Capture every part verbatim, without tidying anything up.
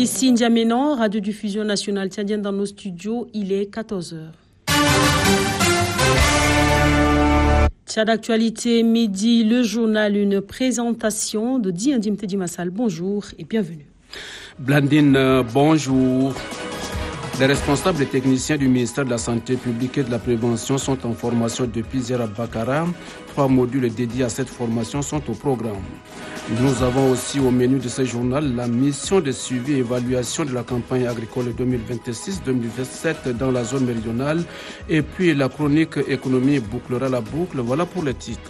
Ici N'Djamena, radiodiffusion nationale tchadienne dans nos studios, il est quatorze heures. Tchad Actualité, midi, le journal, une présentation de Diendim Tedi Massal. Bonjour et bienvenue. Blandine, bonjour. Les responsables et techniciens du ministère de la Santé publique et de la Prévention sont en formation depuis hier à Bakara. Trois modules dédiés à cette formation sont au programme. Nous avons aussi au menu de ce journal la mission de suivi et évaluation de la campagne agricole deux mille vingt-six deux mille vingt-sept dans la zone méridionale et puis la chronique économie bouclera la boucle. Voilà pour les titres.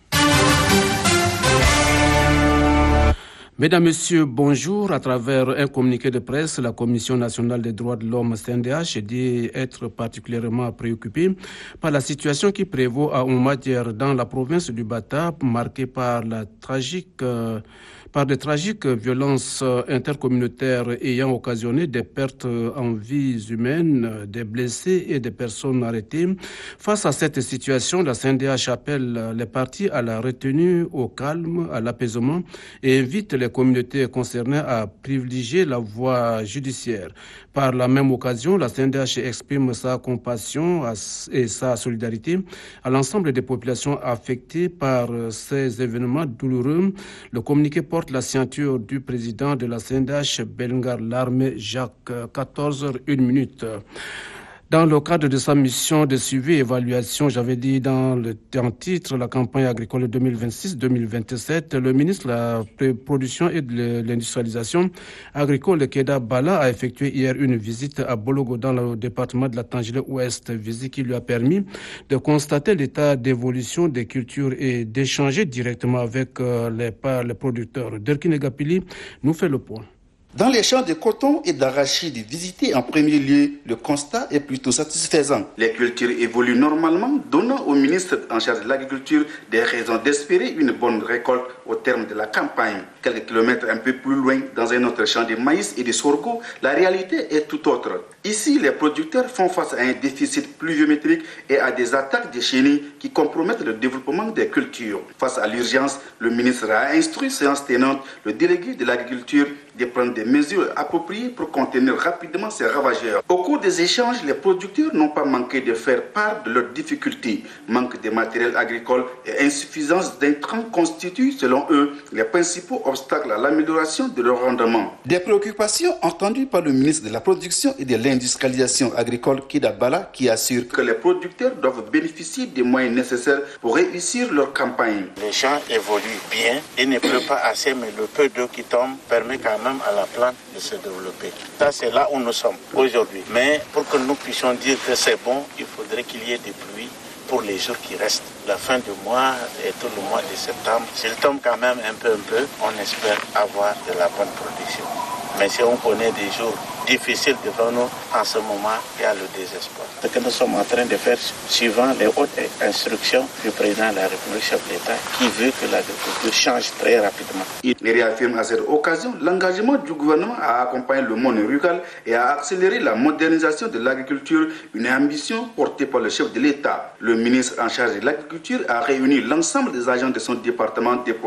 Mesdames, Messieurs, bonjour. À travers un communiqué de presse, la Commission nationale des droits de l'homme C N D H dit être particulièrement préoccupée par la situation qui prévaut à Oumadière dans la province du Bata, marquée par la tragique... Euh, par de tragiques violences intercommunautaires ayant occasionné des pertes en vies humaines, des blessés et des personnes arrêtées. Face à cette situation, la C N D H appelle les parties à la retenue, au calme, à l'apaisement et invite les communautés concernées à privilégier la voie judiciaire. Par la même occasion, la C N D H exprime sa compassion et sa solidarité à l'ensemble des populations affectées par ces événements douloureux. Le communiqué porte la signature du président de la C N D H, Belengar Larmé, Jacques, quatorze heures une minute. Dans le cadre de sa mission de suivi et évaluation, j'avais dit dans le en titre, la campagne agricole deux mille vingt-six deux mille vingt-sept, le ministre de la production et de l'industrialisation agricole, Keda Bala, a effectué hier une visite à Bologo dans le département de la Tangélé Ouest, visite qui lui a permis de constater l'état d'évolution des cultures et d'échanger directement avec les, les producteurs. Derkine Gapili nous fait le point. Dans les champs de coton et d'arachide visités en premier lieu, le constat est plutôt satisfaisant. Les cultures évoluent normalement, donnant au ministre en charge de l'agriculture des raisons d'espérer une bonne récolte au terme de la campagne. Quelques kilomètres un peu plus loin, dans un autre champ de maïs et de sorgho, la réalité est tout autre. Ici, les producteurs font face à un déficit pluviométrique et à des attaques de chenilles qui compromettent le développement des cultures. Face à l'urgence, le ministre a instruit, séance tenante, le délégué de l'agriculture de prendre des mesures appropriées pour contenir rapidement ces ravageurs. Au cours des échanges, les producteurs n'ont pas manqué de faire part de leurs difficultés. Manque de matériel agricole et insuffisance d'intrants constituent, selon eux, les principaux obstacles à l'amélioration de leur rendement. Des préoccupations entendues par le ministre de la Production et de l'Industrialisation agricole, Keda Bala, qui assure que les producteurs doivent bénéficier des moyens nécessaires pour réussir leur campagne. Les champs évoluent bien, il ne pleut pas assez, mais le peu d'eau qui tombe permet quand même à la plante de se développer. Ça, c'est là où nous sommes aujourd'hui. Mais pour que nous puissions dire que c'est bon, il faudrait qu'il y ait des pluies pour les jours qui restent. La fin du mois et tout le mois de septembre, s'il tombe quand même un peu, un peu, on espère avoir de la bonne production. Mais si on connaît des jours difficiles devant nous, en ce moment, il y a le désespoir. Ce que nous sommes en train de faire, suivant les hautes instructions du président de la République, chef de l'État, qui veut que l'agriculture change très rapidement. Il réaffirme à cette occasion l'engagement du gouvernement à accompagner le monde rural et à accélérer la modernisation de l'agriculture, une ambition portée par le chef de l'État. Le ministre en charge de l'agriculture a réuni l'ensemble des agents de son département déployés